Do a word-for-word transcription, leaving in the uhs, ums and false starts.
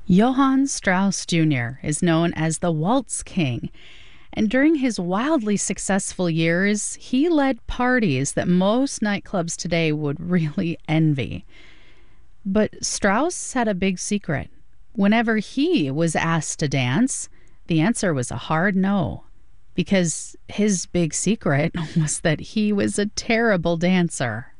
Johann Strauss Junior is known as the Waltz King, and during his wildly successful years, he led parties that most nightclubs today would really envy. But Strauss had a big secret. Whenever he was asked to dance, the answer was a hard no, because his big secret was that he was a terrible dancer.